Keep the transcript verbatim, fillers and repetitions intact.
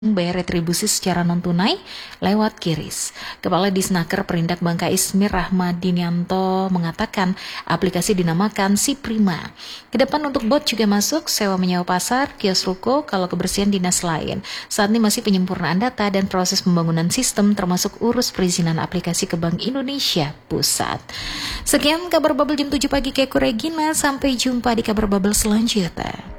bayar retribusi secara non-tunai lewat QRIS. Kepala Disnaker Perindak Bangka Ismir Rahmadinianto mengatakan aplikasi dinamakan Si Prima. Kedepan untuk bot juga masuk sewa menyewa pasar, kios ruko, kalau kebersihan dinas lain. Saat ini masih penyempurnaan data dan proses pembangunan sistem termasuk urus perizinan aplikasi ke Bank Indonesia Pusat. Sekian kabar Bubble jam tujuh pagi Keku Regina, sampai jumpa di kabar Bubble selanjutnya.